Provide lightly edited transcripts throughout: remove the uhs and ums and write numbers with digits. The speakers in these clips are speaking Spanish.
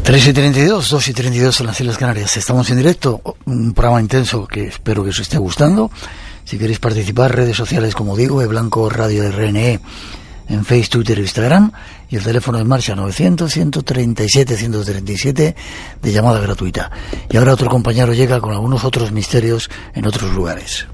3:32, 2:32 en las Islas Canarias. Estamos en directo, un programa intenso que espero que os esté gustando. Si queréis participar, redes sociales, como digo, Blanco Radio RNE en Facebook, Twitter e Instagram, y el teléfono en marcha 900-137-137 de llamada gratuita. Y ahora otro compañero llega con algunos otros misterios en otros lugares.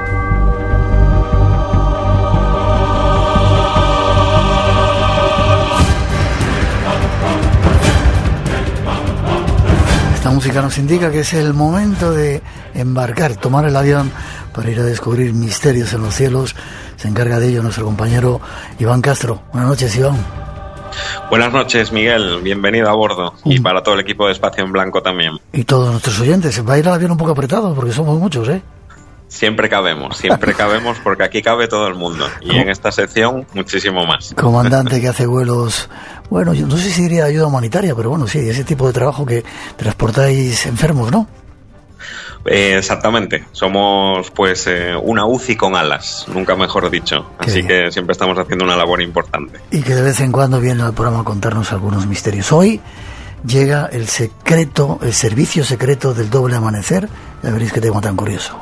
Esta música nos indica que es el momento de embarcar, tomar el avión para ir a descubrir misterios en los cielos. Se encarga de ello nuestro compañero Iván Castro. Buenas noches, Iván. Buenas noches, Miguel. Bienvenido a bordo. Y para todo el equipo de Espacio en Blanco también. Y todos nuestros oyentes. Va a ir al avión un poco apretado porque somos muchos, ¿eh? Siempre cabemos porque aquí cabe todo el mundo. Y en esta sección, muchísimo más. Comandante que hace vuelos, bueno, yo no sé si diría ayuda humanitaria, pero bueno, sí, ese tipo de trabajo que transportáis enfermos, ¿no? Exactamente, somos pues una UCI con alas, nunca mejor dicho, así que siempre estamos haciendo una labor importante. Y que de vez en cuando viene al programa a contarnos algunos misterios. Hoy llega el servicio secreto del doble amanecer. Ya veréis qué tema tan curioso.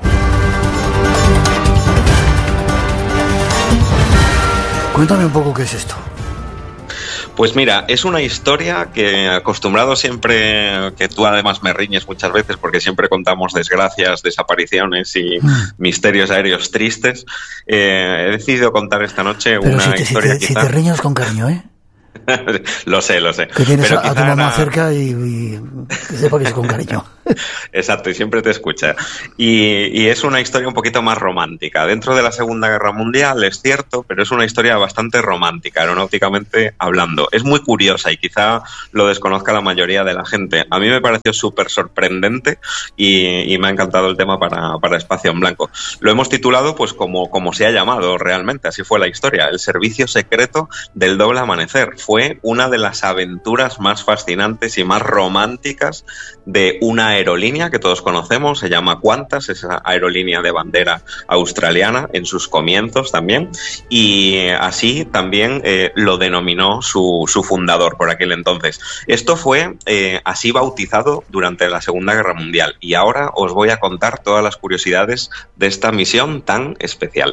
Cuéntame un poco qué es esto. Pues mira, es una historia que, acostumbrado siempre, que tú además me riñes muchas veces porque siempre contamos desgracias, desapariciones y misterios aéreos tristes, he decidido contar esta noche una historia si te riñes con cariño, ¿eh? Lo sé. Que tienes pero a tu mamá cerca y que sepa que es con cariño. Exacto, y siempre te escucha. Y es una historia un poquito más romántica. Dentro de la Segunda Guerra Mundial, es cierto, pero es una historia bastante romántica, aeronáuticamente hablando. Es muy curiosa y quizá lo desconozca la mayoría de la gente. A mí me pareció súper sorprendente y me ha encantado el tema para Espacio en Blanco. Lo hemos titulado pues como se ha llamado realmente, así fue la historia, el servicio secreto del doble amanecer. Fue una de las aventuras más fascinantes y más románticas de una aerolínea que todos conocemos, se llama Qantas, esa aerolínea de bandera australiana en sus comienzos también, y así también lo denominó su fundador por aquel entonces. Esto fue así bautizado durante la Segunda Guerra Mundial, y ahora os voy a contar todas las curiosidades de esta misión tan especial.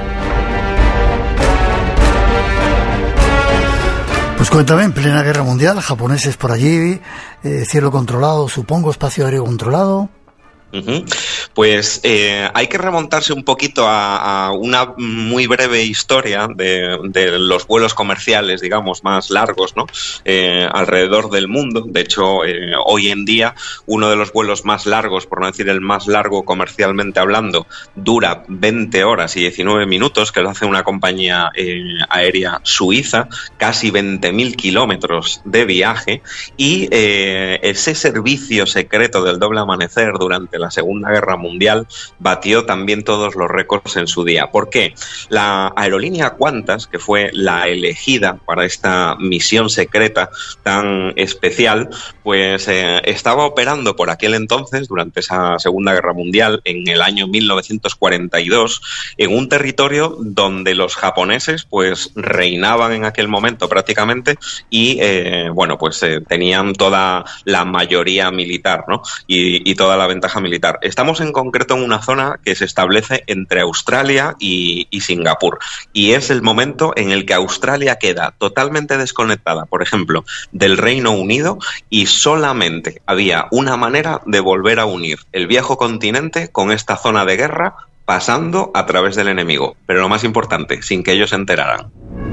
Pues cuéntame, en plena guerra mundial, japoneses por allí, cielo controlado, supongo, espacio aéreo controlado. Pues hay que remontarse un poquito a una muy breve historia de los vuelos comerciales, digamos, más largos, ¿no? Alrededor del mundo. De hecho, hoy en día, uno de los vuelos más largos, por no decir el más largo comercialmente hablando, dura 20 horas y 19 minutos, que lo hace una compañía aérea suiza, casi 20.000 kilómetros de viaje, y ese servicio secreto del doble amanecer durante la Segunda Guerra Mundial batió también todos los récords en su día. ¿Por qué? La aerolínea Qantas, que fue la elegida para esta misión secreta tan especial, pues estaba operando por aquel entonces, durante esa Segunda Guerra Mundial, en el año 1942, en un territorio donde los japoneses pues reinaban en aquel momento prácticamente y tenían toda la mayoría militar, ¿no? y toda la ventaja militar. Estamos en concreto en una zona que se establece entre Australia y Singapur, y es el momento en el que Australia queda totalmente desconectada, por ejemplo, del Reino Unido, y solamente había una manera de volver a unir el viejo continente con esta zona de guerra, pasando a través del enemigo, pero lo más importante, sin que ellos se enteraran.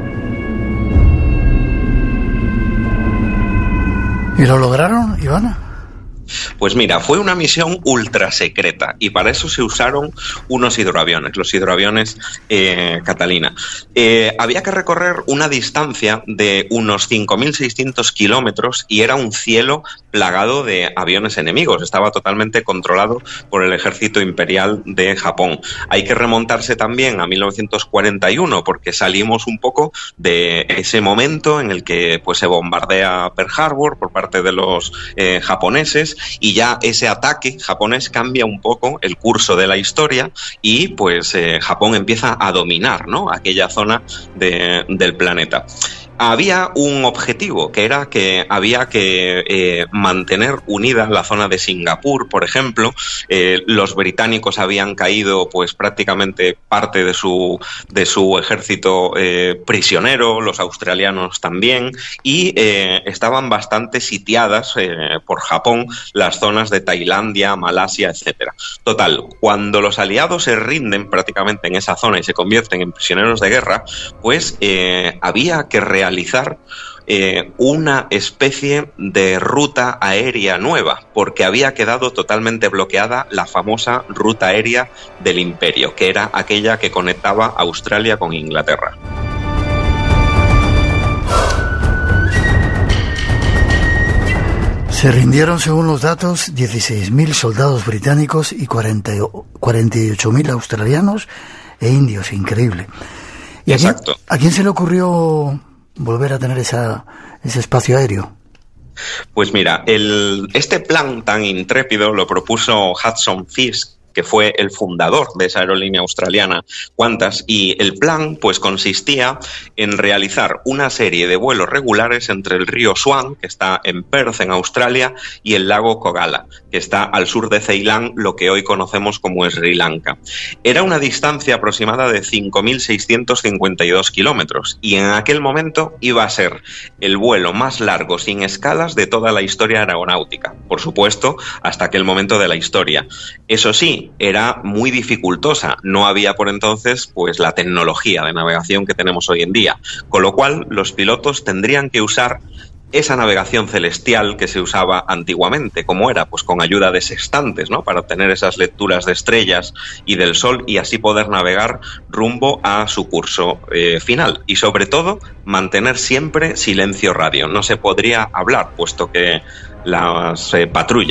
¿Y lo lograron, Ivana? Pues mira, fue una misión ultra secreta y para eso se usaron unos hidroaviones, los hidroaviones Catalina. Había que recorrer una distancia de unos 5.600 kilómetros y era un cielo plagado de aviones enemigos. Estaba totalmente controlado por el ejército imperial de Japón. Hay que remontarse también a 1941 porque salimos un poco de ese momento en el que pues, se bombardea Pearl Harbor por parte de los japoneses, y ya ese ataque japonés cambia un poco el curso de la historia y pues Japón empieza a dominar, ¿no?, aquella zona del planeta. Había un objetivo, que era que había que mantener unida la zona de Singapur, por ejemplo. Los británicos habían caído pues prácticamente parte de su ejército prisionero, los australianos también, y estaban bastante sitiadas por Japón las zonas de Tailandia, Malasia, etcétera. Total, cuando los aliados se rinden prácticamente en esa zona y se convierten en prisioneros de guerra, pues había que realizar una especie de ruta aérea nueva, porque había quedado totalmente bloqueada la famosa ruta aérea del Imperio, que era aquella que conectaba Australia con Inglaterra. Se rindieron, según los datos, 16.000 soldados británicos y 48.000 australianos e indios. Increíble. ¿Y exacto. ¿A quién se le ocurrió volver a tener ese espacio aéreo? Pues mira, este plan tan intrépido lo propuso Hudson Fisk, que fue el fundador de esa aerolínea australiana Qantas, y el plan pues consistía en realizar una serie de vuelos regulares entre el río Swan, que está en Perth, en Australia, y el lago Kogala, que está al sur de Ceilán, lo que hoy conocemos como Sri Lanka. Era una distancia aproximada de 5.652 kilómetros, y en aquel momento iba a ser el vuelo más largo sin escalas de toda la historia aeronáutica, por supuesto, hasta aquel momento de la historia. Eso sí, era muy dificultosa, no había por entonces pues la tecnología de navegación que tenemos hoy en día, con lo cual los pilotos tendrían que usar esa navegación celestial que se usaba antiguamente, como era, pues con ayuda de sextantes, ¿no?, para obtener esas lecturas de estrellas y del sol y así poder navegar rumbo a su curso final. Y sobre todo, mantener siempre silencio radio. No se podría hablar, puesto que las patrullas